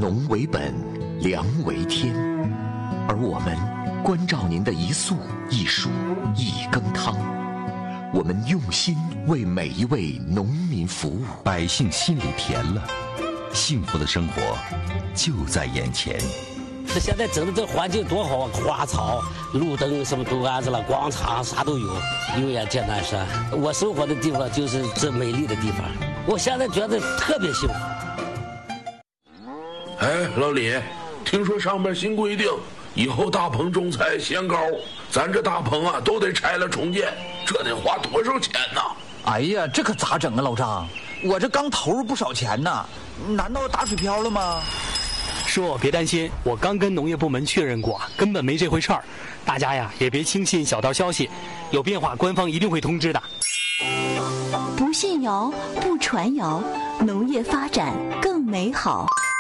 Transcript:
农为本，粮为天，而我们关照您的一粟一黍一羹汤，我们用心为每一位农民服务， 百姓心里甜了，幸福的生活就在眼前。 这现在整的这环境多好啊，花草、路灯什么都安置了，广场啥都有，油盐剑南山。我生活的地方就是这美丽的地方，我现在觉得特别幸福。 哎，老李，听说上面新规定，以后大棚种菜限高，咱这大棚啊都得拆了重建，这得花多少钱呢？ 哎呀，这可咋整啊，老张？我这刚投入不少钱呢，难道打水漂了吗？ 叔，别担心，我刚跟农业部门确认过，根本没这回事儿。大家呀，也别轻信小道消息，有变化官方一定会通知的。 不信谣，不传谣，农业发展更美好。